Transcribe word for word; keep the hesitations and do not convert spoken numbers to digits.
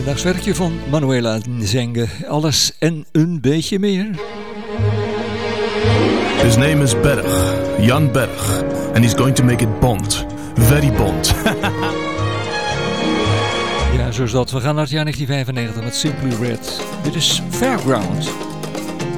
Vrijdagswerkje van Manuela Nzenga. Alles en een beetje meer. His name is Berg, Jan Berg, and he's going to make it Bond. Very Bond. Ja, zo is dat. We gaan naar het jaar negentien vijfennegentig met Simply Red. Dit is Fairground.